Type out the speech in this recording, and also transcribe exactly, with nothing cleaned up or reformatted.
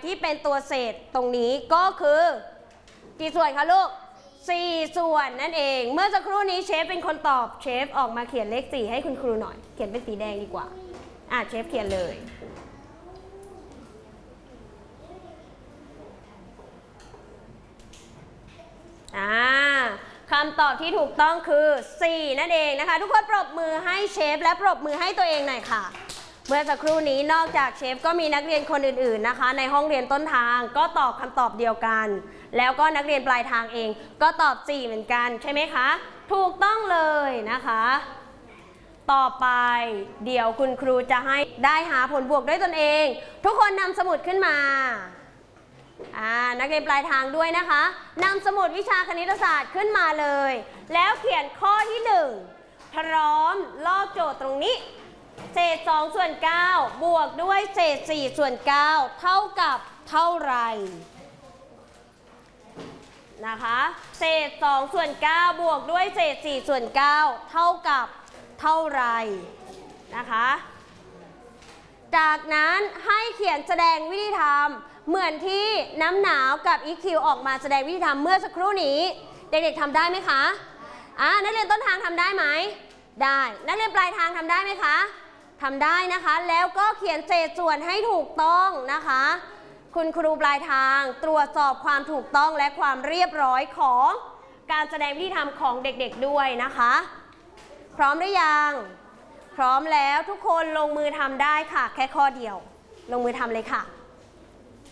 ที่เป็นตัวเศษตรงนี้ก็คือกี่ส่วนคะลูกสี่ส่วนนั่นเองเมื่อสักครู่นี้เชฟเป็นคนตอบเชฟออกมาเขียนเลขสี่ให้คุณครูหน่อยเขียนเป็นสีแดงดีกว่าอ่ะเชฟเขียนเลยอ่าคำตอบที่ถูกต้องคือสี่นั่นเองนะคะทุกคนปรบมือให้เชฟและปรบมือให้ตัวเองหน่อยค่ะเมื่อสักครู่นี้นอกจากเชฟก็มีนักเรียนคนอื่นๆนะคะในห้องเรียนต้นทางก็ตอบคำตอบเดียวกันแล้วก็นักเรียนปลายทางเองก็ตอบสี่เหมือนกันใช่ไหมคะถูกต้องเลยนะคะต่อไปเดี๋ยวคุณครูจะให้ได้หาผลบวกด้วยตนเองทุกคนนำสมุดขึ้นมาอ่านักเรียนปลายทางด้วยนะคะนำสมุดวิชาคณิตศาสตร์ขึ้นมาเลยแล้วเขียนข้อที่หนึ่งพร้อมลอกโจทย์ตรงนี้เศษสองส่วนเก้าบวกด้วยเศษสี่ส่วนเก้าเท่ากับเท่าไหร่นะคะเศษสองส่วนเก้าบวกด้วยเศษสี่ส่วนเก้าเท่ากับเท่าไหร่นะคะจากนั้นให้เขียนแสดงวิธีทำเหมือนที่น้ำหนาวกับ อี คิว ออกมาแสดงวิธีทำเมื่อสักครู่นี้เด็กๆทำได้ไหมคะอ่านักเรียนต้นทางทำได้ไหมได้นักเรียนปลายทางทำได้ไหมคะทำได้นะคะแล้วก็เขียนเศษส่วนให้ถูกต้องนะคะคุณครูปลายทางตรวจสอบความถูกต้องและความเรียบร้อยของการแสดงวิธีทำของเด็กๆด้วยนะคะพร้อมหรือยังพร้อมแล้วทุกคนลงมือทำได้ค่ะแค่ข้อเดียวลงมือทำเลยค่ะ